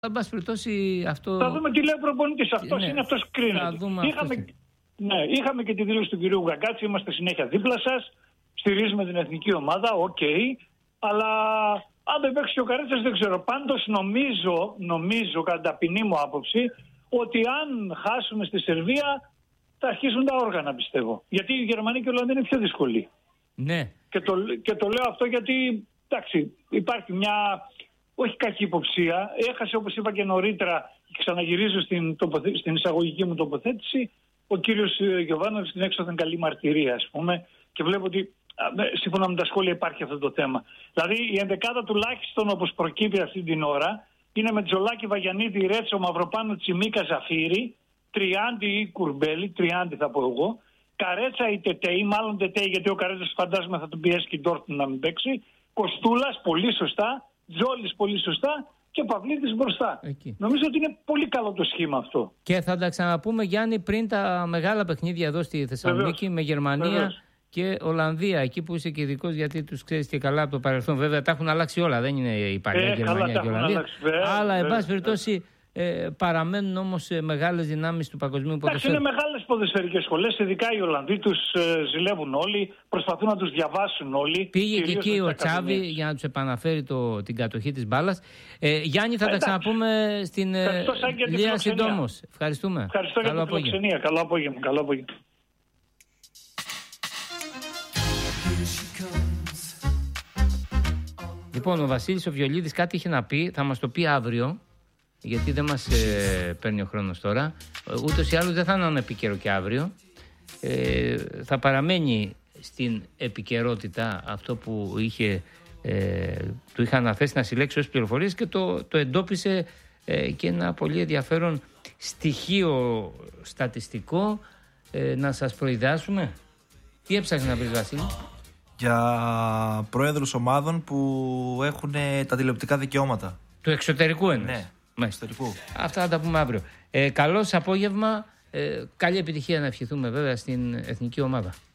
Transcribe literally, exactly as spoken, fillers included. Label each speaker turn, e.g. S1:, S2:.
S1: εν πάση περιπτώσει αυτό.
S2: Θα δούμε τι λέει ο προπονητής. Αυτός
S1: ναι,
S2: είναι, αυτός κρίνεται. Είχαμε, ναι, είχαμε και τη δήλωση του κυρίου Γκαγκάτση, είμαστε συνέχεια δίπλα σας. Στηρίζουμε την εθνική ομάδα, οκ. Okay, αλλά αν δεν παίξει και ο Καρέτσας δεν ξέρω. Πάντως νομίζω, νομίζω κατά ταπεινή μου άποψη, ότι αν χάσουμε στη Σερβία θα αρχίσουν τα όργανα, πιστεύω. Γιατί η Γερμανία και η Ολλανδία είναι πιο δύσκολη.
S1: Ναι.
S2: Και το, και το λέω αυτό γιατί, εντάξει, υπάρχει μια, όχι κακή υποψία. Έχασε, όπως είπα και νωρίτερα, και ξαναγυρίζω στην, τοποθε, στην εισαγωγική μου τοποθέτηση, ο κύριος Γιοβάνοβιτς στην έξοδο καλή μαρτυρία, ας πούμε, και βλέπω ότι σύμφωνα με τα σχόλια υπάρχει αυτό το θέμα. Δηλαδή η ενδεκάδα τουλάχιστον όπως προκύπτει αυτή την ώρα είναι με Τζολάκη, Βαγιανίδη, Ρέτσο, Μαυροπάνο, Τσιμίκα, Ζαφύρι, Τριάντι ή Κουρμπέλη, Τριάντι θα πω εγώ, Καρέτσα ή Τετέι, μάλλον Τετέι γιατί ο Καρέτσας φαντάζομαι θα τον πιέσει και η Ντόρτμουντ να μην παίξει, Κοστούλας πολύ σωστά, Τζόλης πολύ σωστά και Παυλίδης μπροστά. Εκεί. Νομίζω ότι είναι πολύ καλό το σχήμα αυτό.
S1: Και θα τα ξαναπούμε, Γιάννη, πριν τα μεγάλα παιχνίδια εδώ στη Θεσσαλονίκη. Βεβαίως. Με Γερμανία. Βεβαίως. Και Ολλανδία, εκεί που είσαι και ειδικός, γιατί τους ξέρεις και καλά από το παρελθόν. Βέβαια τα έχουν αλλάξει όλα, δεν είναι η παλιά ε, Γερμανία και η Ολλανδία. Αλλάξει, βέβαια, αλλά, εν πάση περιπτώσει, ε, παραμένουν όμως ε, μεγάλες δυνάμεις του παγκοσμίου ποδοσφαίρου.
S2: Είναι μεγάλες ποδοσφαιρικές σχολές, ειδικά οι Ολλανδοί τους ε, ζηλεύουν όλοι, προσπαθούν να τους διαβάσουν όλοι.
S1: Πήγε και εκεί ο Τσάβη για να τους επαναφέρει το, την κατοχή της μπάλας. Ε, Γιάννη, θα ε, τα ξαναπούμε στην ε, Λία συντόμως. Ευχαριστούμε.
S2: Ευχαριστώ για την φιλοξενία. Καλό απόγευμα. Καλό απόγευμα.
S1: Λοιπόν, ο Βασίλης ο Βιολίδης κάτι είχε να πει, θα μας το πει αύριο, γιατί δεν μας ε, παίρνει ο χρόνος τώρα. Ούτως ή άλλως δεν θα είναι επίκαιρο και αύριο. Ε, θα παραμένει στην επικαιρότητα αυτό που είχε, ε, του είχα αναθέσει να συλλέξει ως πληροφορίες και το, το εντόπισε ε, και ένα πολύ ενδιαφέρον στοιχείο στατιστικό. Ε, να σας προειδεάσουμε. Τι έψαχνε να πεις, Βασίλη?
S3: Για πρόεδρους ομάδων που έχουν τα τηλεοπτικά δικαιώματα.
S1: Του εξωτερικού εννοείς?
S3: Ναι, του εξωτερικού.
S1: Αυτά θα τα πούμε αύριο. Ε, καλώς απόγευμα. Ε, καλή επιτυχία να ευχηθούμε βέβαια στην εθνική ομάδα.